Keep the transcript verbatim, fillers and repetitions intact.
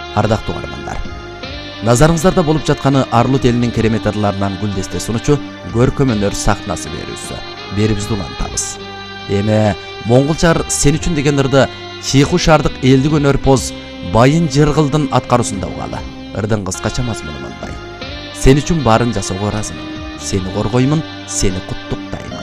Ардактуу угармандар, назарыңыздарда болуп жатканы Арлут элинин керемет ырларынан гүлдесте сунучу көркөм өнөр сахнасы берүүсү. Берибизди улантабыз. Эми Монголчар сен үчүн деген ырды Чийху шаардык элдик өнөр поз Байын Жыргылдын аткаруусунда угалы. Ырдын кыскача мазмуну мындай: сен үчүн баарын жасоого ыраазымын. Сени коргоймун, сени куттук